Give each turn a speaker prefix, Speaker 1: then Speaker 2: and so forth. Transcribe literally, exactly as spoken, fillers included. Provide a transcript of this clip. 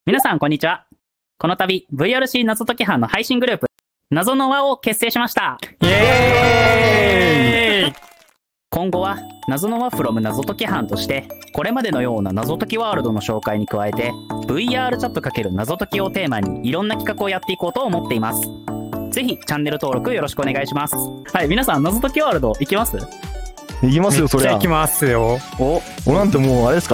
Speaker 1: 皆さんこんにちは。この度 ブイアールシー 謎解き班の配信グループ謎の輪を結成しました。
Speaker 2: イエーイ。
Speaker 1: 今後は謎の輪 from 謎解き班としてこれまでのような謎解きワールドの紹介に加えて ブイアール チャット×謎解きをテーマにいろんな企画をやっていこうと思っています。ぜひチャンネル登録よろしくお願いします。はい、皆さん謎解きワールド行きます？
Speaker 3: 行きますよ、そりゃ。
Speaker 2: 行きますよ。
Speaker 1: お、
Speaker 3: 俺なんてもうあれですか